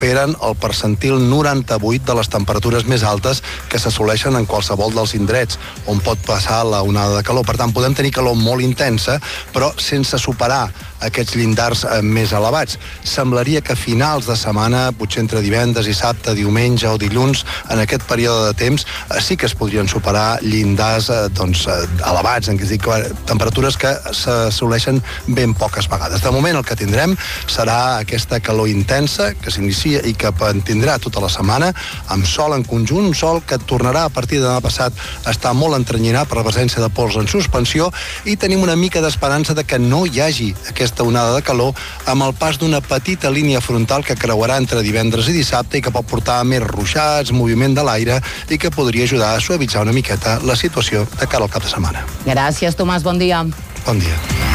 superen el percentil 98 de les temperatures més altes que s'assoleixen en qualsevol dels indrets on pot passar la onada de calor. Per tant, podem tenir calor molt intensa, però sense superar aquests llindars més elevats. Semblaria que a finals de setmana, potser entre divendres, dissabte, diumenge o dilluns, en aquest període de temps, sí que es podrien superar llindars elevats, temperatures que s'assoleixen ben poques vegades. De moment el que tindrem serà aquesta calor intensa que s'inicia i que tindrà tota la setmana, amb sol en conjunt, un sol que tornarà a partir de demà passat a estar molt entrenyinat per la presència de pols en suspensió, i tenim una mica d'esperança de que no hi hagi aquesta onada de calor amb el pas d'una petita línia frontal que creuarà entre divendres i dissabte i que pot portar més ruixats, moviment de l'aire i que podria ajudar a suavitzar una miqueta la situació de cara al cap de setmana. Gràcies, Tomàs. Bon dia. Bon dia.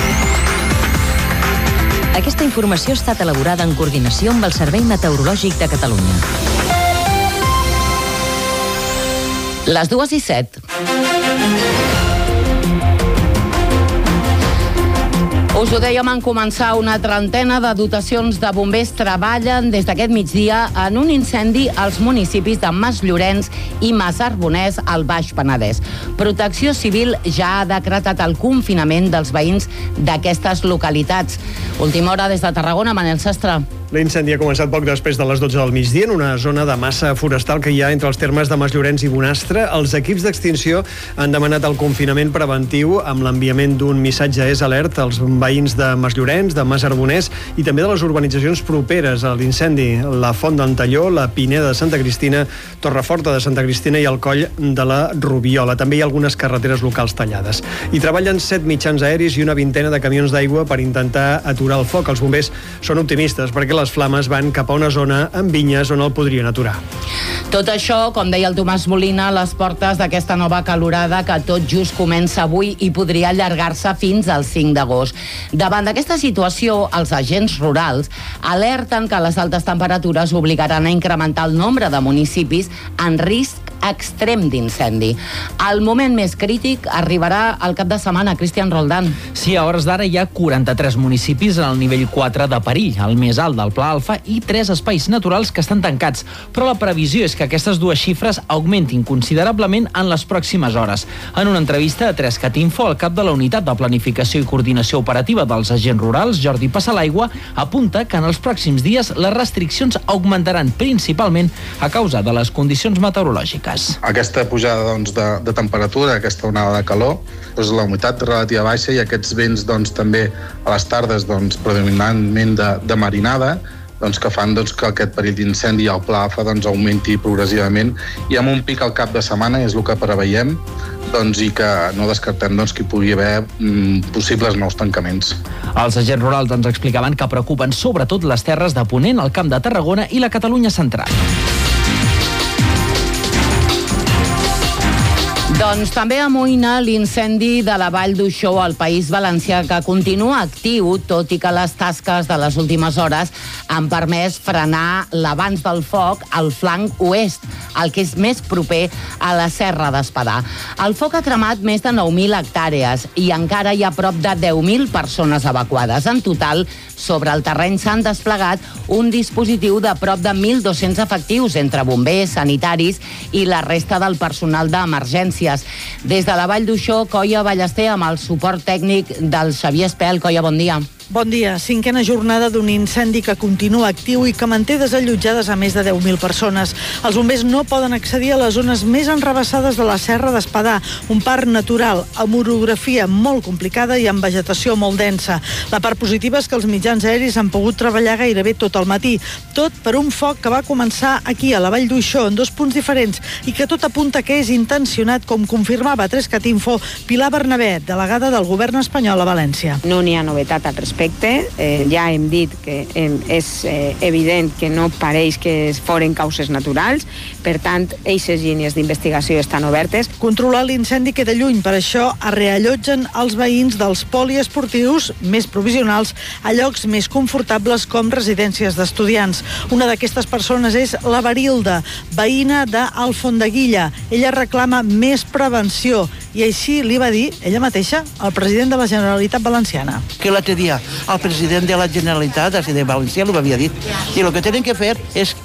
Aquesta informació ha estat elaborada en coordinació amb el Servei Meteorològic de Catalunya. Les 2:07. Us ho dèiem en començar, una trentena de dotacions de bombers treballen des d'aquest migdia en un incendi als municipis de Masllorenç i Masarbonès, al Baix Penedès. Protecció Civil ja ha decretat el confinament dels veïns d'aquestes localitats. Última hora des de Tarragona, Manel Sastre. L'incendi ha començat poc després de les 12 del migdia en una zona de massa forestal que hi ha entre els termes de Masllorenç i Bonastre. Els equips d'extinció han demanat el confinament preventiu amb l'enviament d'un missatge SOS als veïns de Masllorenç, de Masarbonès i també de les urbanitzacions properes a l'incendi: la Font d'en Talló, la Pineda de Santa Cristina, Torreforta de Santa Cristina i el Coll de la Rubiola. També hi ha algunes carreteres locals tallades. Hi treballen 7 mitjans aeris i una vintena de camions d'aigua per intentar aturar el foc. Els bombers són optimistes perquè les flames van cap a una zona amb vinyes on el podrien aturar. Tot això, com deia el Tomàs Molina, a les portes d'aquesta nova calorada que tot just comença avui i podria allargar-se fins al 5 d'agost. Davant d'aquesta situació, els agents rurals alerten que les altes temperatures obligaran a incrementar el nombre de municipis en risc extrem d'incendi. El moment més crític arribarà al cap de setmana. Cristian Roldán. Sí, a hores d'ara hi ha 43 municipis en el nivell 4 de perill, el més alt del Pla Alfa, i 3 espais naturals que estan tancats. Però la previsió és que aquestes dues xifres augmentin considerablement en les pròximes hores. En una entrevista a 3CAT-Info, el cap de la Unitat de Planificació i Coordinació Operativa dels Agents Rurals, Jordi Passalaigua, apunta que en els pròxims dies les restriccions augmentaran principalment a causa de les condicions meteorològiques. Aquesta pujada de temperatura, aquesta onada de calor, la humitat relativa baixa i aquests vents també a les tardes predominantment de marinada, que fan que aquest perill d'incendi al Pla Alfa augmenti progressivament i amb un pic al cap de setmana, és el que preveiem, i que no descartem que hi pugui haver possibles nous tancaments. Els agents rurals ens explicaven que preocupen sobretot les terres de Ponent, el Camp de Tarragona i la Catalunya central. Doncs també amoïna l'incendi de la Vall d'Uixó al País Valencià, que continua actiu, tot i que les tasques de les últimes hores han permès frenar l'avanç del foc al flanc oest, el que és més proper a la Serra d'Espadà. El foc ha cremat més de 9.000 hectàrees i encara hi ha prop de 10.000 persones evacuades. En total, sobre el terreny s'han desplegat un dispositiu de prop de 1.200 efectius entre bombers, sanitaris i la resta del personal d'emergència. Des de la Vall d'Uixó, Coia Ballester, amb el suport tècnic del Xavier Espel. Coia, bon dia. Bon dia. 5a jornada d'un incendi que continua actiu i que manté desallotjades a més de 10.000 persones. Els bombers no poden accedir a les zones més enrabassades de la Serra d'Espadà, un parc natural amb orografia molt complicada i amb vegetació molt densa. La part positiva és que els mitjans aeris han pogut treballar gairebé tot el matí, tot per un foc que va començar aquí, a la Vall d'Uixó, en 2 punts diferents i que tot apunta que és intencionat, com confirmava a 3CAT-Info Pilar Bernabé, delegada del govern espanyol a València. No n'hi ha novetat al respecte. Ja hem dit que és evident que no pareix que foren causes naturals, per tant, eixes línies d'investigació estan obertes. Controlar l'incendi queda lluny, per això es reallotgen els veïns dels poliesportius més provisionals a llocs més confortables com residències d'estudiants. Una d'aquestes persones és la Barilda, veïna d'Alfondeguilla. Ella reclama més prevenció I així li va dir, ella mateixa, al president de la Generalitat Valenciana. Que l'altre dia el president de la Generalitat de València ho havia dit. I el que tenen que fer és